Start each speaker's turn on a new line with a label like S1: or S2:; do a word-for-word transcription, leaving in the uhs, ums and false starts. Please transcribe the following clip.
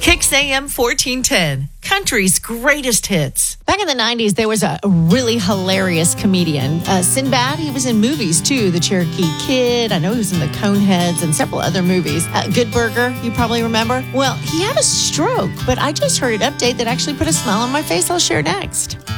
S1: Kicks A M fourteen ten, country's greatest hits.
S2: Back in the nineties, there was a really hilarious comedian. Uh, Sinbad, he was in movies too. The Cherokee Kid, I know he was in the Coneheads and several other movies. Uh, Good Burger, you probably remember. Well, he had a stroke, but I just heard an update that actually put a smile on my face. I'll share next.